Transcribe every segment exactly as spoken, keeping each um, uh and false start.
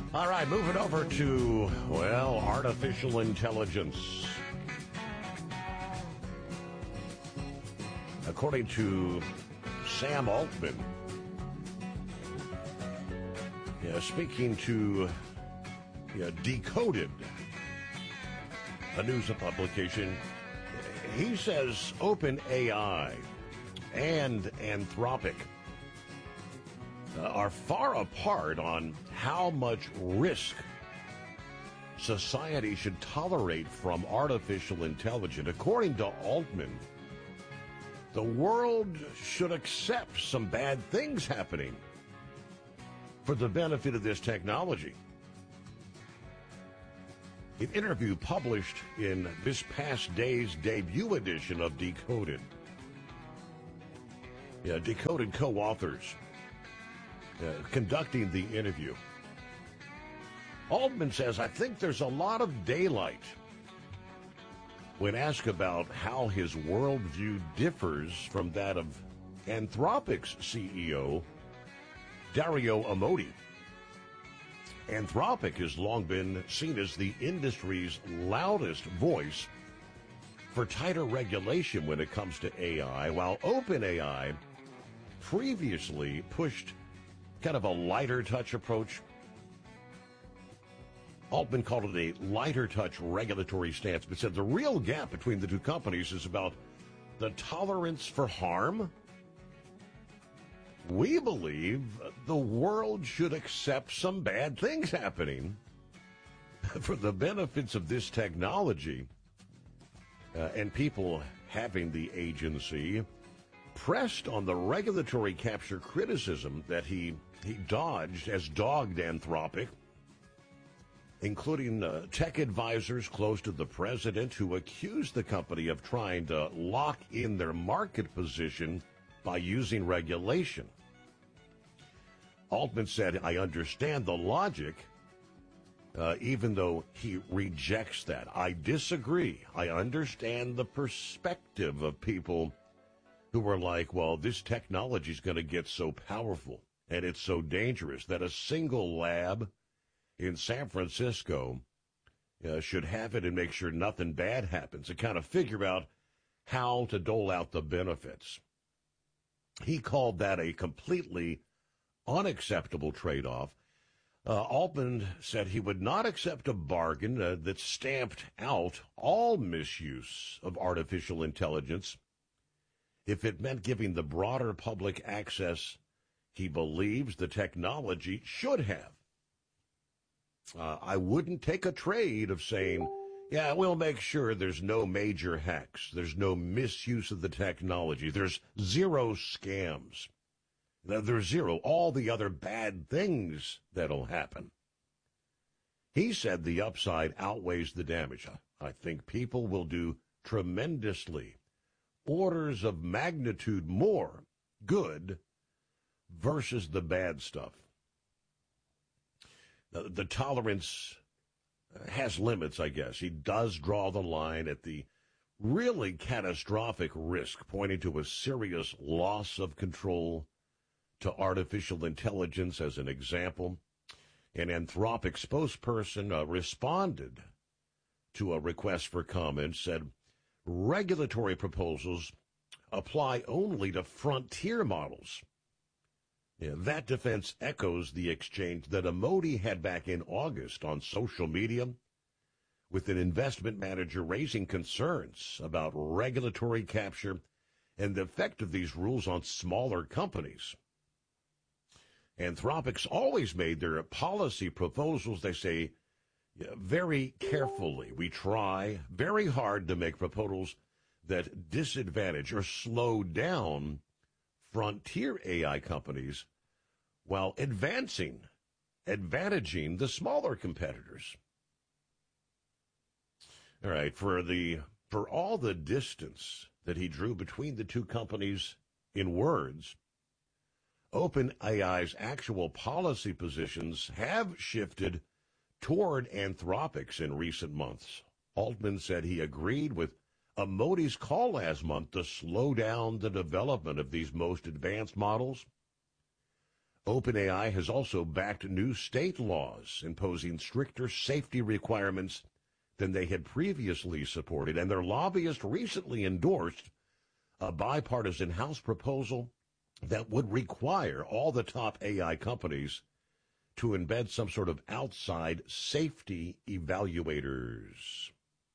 All right, moving over to, well, artificial intelligence. According to Sam Altman, yeah, speaking to yeah, Decoded, a news publication, he says OpenAI and Anthropic uh, are far apart on how much risk society should tolerate from artificial intelligence. According to Altman, the world should accept some bad things happening for the benefit of this technology. An interview published in this past day's debut edition of Decoded. Yeah, Decoded co-authors uh, conducting the interview. Altman says, I think there's a lot of daylight when asked about how his worldview differs from that of Anthropic's C E O, Dario Amodei. Anthropic has long been seen as the industry's loudest voice for tighter regulation when it comes to A I, while OpenAI previously pushed kind of a lighter touch approach. Altman called it a lighter touch regulatory stance, but said the real gap between the two companies is about the tolerance for harm. We believe the world should accept some bad things happening for the benefits of this technology uh, and people having the agency. Pressed on the regulatory capture criticism that he, he dodged as dogged Anthropic, including uh, tech advisors close to the president who accused the company of trying to lock in their market position by using regulation. Altman said, I understand the logic, uh, even though he rejects that. I disagree. I understand the perspective of people who were like, well, this technology is going to get so powerful and it's so dangerous that a single lab in San Francisco uh, should have it and make sure nothing bad happens and kind of figure out how to dole out the benefits. He called that a completely unacceptable trade-off. Uh, Altman said he would not accept a bargain uh, that stamped out all misuse of artificial intelligence if it meant giving the broader public access he believes the technology should have. Uh, I wouldn't take a trade of saying, yeah, we'll make sure there's no major hacks, there's no misuse of the technology, there's zero scams, there's zero, all the other bad things that'll happen. He said the upside outweighs the damage. I think people will do tremendously, orders of magnitude more good versus the bad stuff. The, the tolerance has limits, I guess. He does draw the line at the really catastrophic risk, pointing to a serious loss of control to artificial intelligence as an example. An Anthropic spokesperson uh, responded to a request for comment, said regulatory proposals apply only to frontier models. Yeah, that defense echoes the exchange that Amodei had back in August on social media with an investment manager raising concerns about regulatory capture and the effect of these rules on smaller companies. Anthropic's always made their policy proposals, they say, very carefully. We try very hard to make proposals that disadvantage or slow down frontier A I companies while advancing, advantaging the smaller competitors. All right, for the for all the distance that he drew between the two companies in words, OpenAI's actual policy positions have shifted toward Anthropic's in recent months. Altman said he agreed with Amodei's call last month to slow down the development of these most advanced models. OpenAI has also backed new state laws imposing stricter safety requirements than they had previously supported, and their lobbyist recently endorsed a bipartisan House proposal that would require all the top A I companies to embed some sort of outside safety evaluators.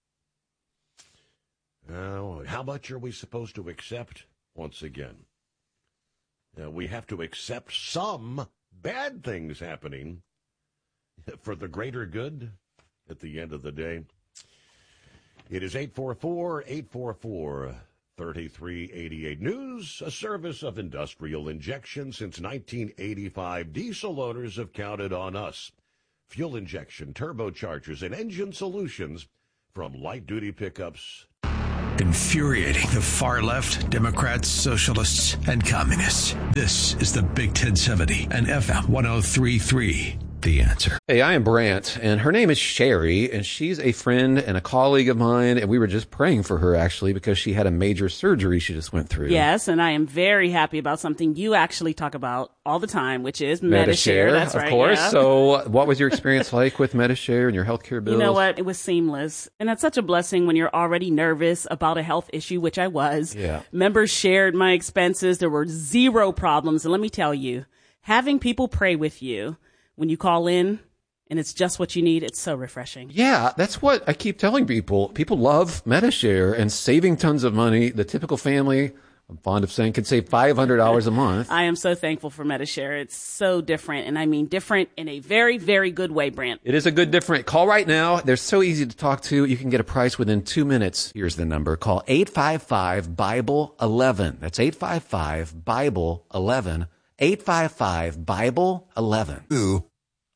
Now, how much are we supposed to accept? Once again, uh, we have to accept some bad things happening for the greater good at the end of the day. It is eight four four, eight four four, three three eight eight. News, a service of Industrial Injection since nineteen eighty-five. Diesel owners have counted on us. Fuel injection, turbochargers, and engine solutions from light-duty pickups. Infuriating the far left, Democrats, socialists, and communists. This is the Big ten seventy and F M one oh three point three. The Answer. Hey, I am Brant, and her name is Sherry, and she's a friend and a colleague of mine, and we were just praying for her, actually, because she had a major surgery she just went through. Yes, and I am very happy about something you actually talk about all the time, which is Medi-Share. Medi-Share, That's of right, course. yeah. So what was your experience like with Medi-Share and your healthcare bills? You know what? It was seamless. And that's such a blessing when you're already nervous about a health issue, which I was. Yeah. Members shared my expenses. There were zero problems. And let me tell you, having people pray with you when you call in and it's just what you need, it's so refreshing. Yeah, that's what I keep telling people. People love Medi-Share and saving tons of money. The typical family, I'm fond of saying, could save five hundred dollars a month. I am so thankful for Medi-Share. It's so different, and I mean different in a very, very good way, Brant. It is a good different. Call right now. They're so easy to talk to. You can get a price within two minutes. Here's the number. Call eight five five, Bible eleven. That's eight five five, Bible eleven. eight five five, Bible eleven. Ooh.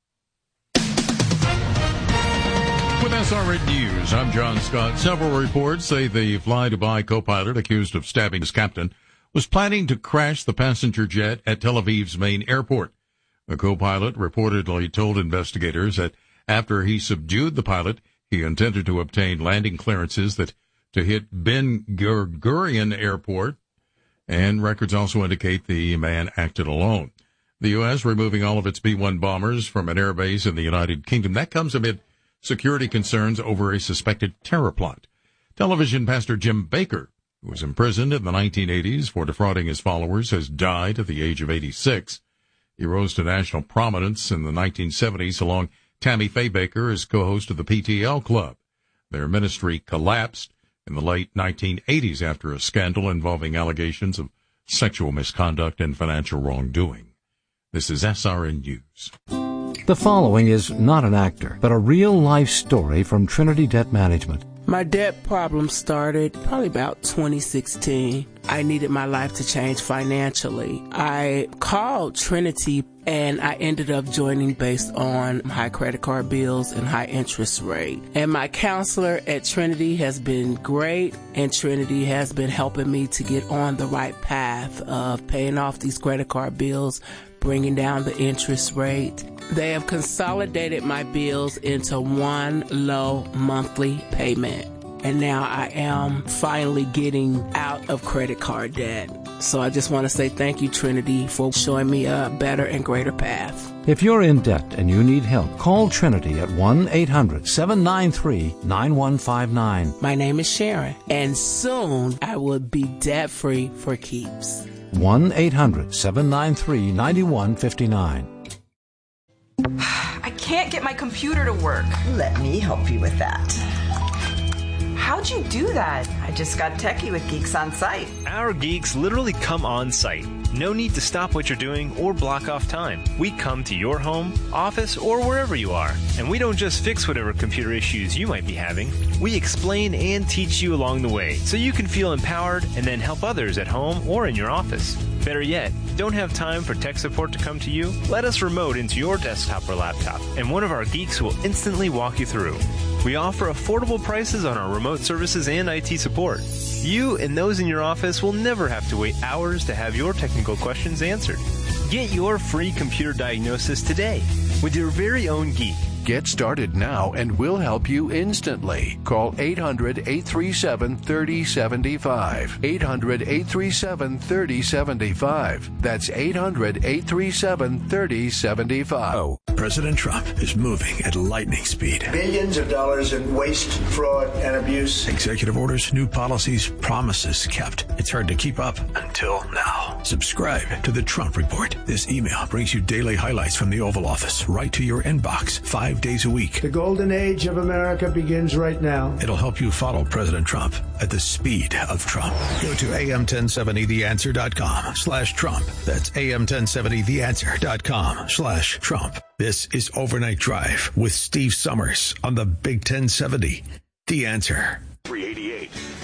With S R N News, I'm John Scott. Several reports say the fly-Dubai co-pilot accused of stabbing his captain was planning to crash the passenger jet at Tel Aviv's main airport. The co-pilot reportedly told investigators that after he subdued the pilot, he intended to obtain landing clearances that to hit Ben Gurion Airport, and records also indicate the man acted alone. The U S removing all of its B one bombers from an airbase in the United Kingdom. That comes amid security concerns over a suspected terror plot. Television pastor Jim Bakker, who was imprisoned in the nineteen eighties for defrauding his followers, has died at the age of eighty-six. He rose to national prominence in the nineteen seventies along Tammy Faye Bakker as co-host of the P T L Club. Their ministry collapsed in the late nineteen eighties after a scandal involving allegations of sexual misconduct and financial wrongdoing. This is S R N News. The following is not an actor, but a real-life story from Trinity Debt Management. My debt problem started probably about twenty sixteen. I needed my life to change financially. I called Trinity and I ended up joining based on high credit card bills and high interest rate. And my counselor at Trinity has been great, and Trinity has been helping me to get on the right path of paying off these credit card bills, bringing down the interest rate. They have consolidated my bills into one low monthly payment. And now I am finally getting out of credit card debt. So I just want to say thank you, Trinity, for showing me a better and greater path. If you're in debt and you need help, call Trinity at one eight hundred, seven nine three, nine one five nine. My name is Sharon, and soon I will be debt-free for keeps. one eight hundred, seven nine three, nine one five nine. I can't get my computer to work. Let me help you with that. How'd you do that? I just got techie with Geeks on Site. Our geeks literally come on site. No need to stop what you're doing or block off time. We come to your home, office, or wherever you are. And we don't just fix whatever computer issues you might be having. We explain and teach you along the way so you can feel empowered and then help others at home or in your office. Better yet, don't have time for tech support to come to you? Let us remote into your desktop or laptop, and one of our geeks will instantly walk you through. We offer affordable prices on our remote services and I T support. You and those in your office will never have to wait hours to have your technical questions answered. Get your free computer diagnosis today with your very own geek. Get started now and we'll help you instantly. Call eight hundred, eight three seven, three oh seven five. eight hundred, eight three seven, three oh seven five. That's eight hundred, eight three seven, three oh seven five. Oh, President Trump is moving at lightning speed. Billions of dollars in waste, fraud, and abuse. Executive orders, new policies, promises kept. It's hard to keep up until now. Subscribe to the Trump Report. This email brings you daily highlights from the Oval Office right to your inbox five days a week. The golden age of America begins right now. It'll help you follow President Trump at the speed of Trump. Go to A M ten seventy the answer dot com slash Trump. That's A M ten seventy the answer dot com slash Trump. This is Overnight Drive with Steve Summers on the Big ten seventy. The Answer. three eighty-eight.